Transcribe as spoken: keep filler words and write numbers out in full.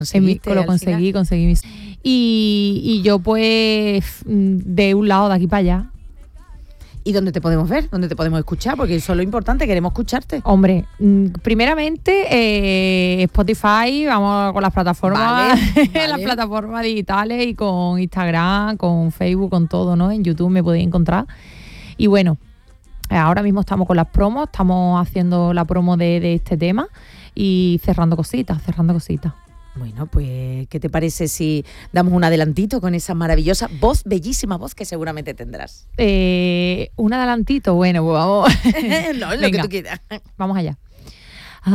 conseguiste, lo conseguí, final. conseguí mis... Y, y yo pues de un lado de aquí para allá. ¿Y dónde te podemos ver? ¿Dónde te podemos escuchar? Porque eso es lo importante, queremos escucharte. Hombre, primeramente eh, Spotify, vamos con las plataformas, vale, vale. las plataformas digitales y con Instagram, con Facebook, con todo, ¿no? En YouTube me podéis encontrar. Y bueno, ahora mismo estamos con las promos, estamos haciendo la promo de, de este tema y cerrando cositas, cerrando cositas. Bueno, pues, ¿qué te parece si damos un adelantito con esa maravillosa voz, bellísima voz que seguramente tendrás? Eh, un adelantito, bueno, pues vamos. No, lo Venga, que tú quieras. Vamos allá.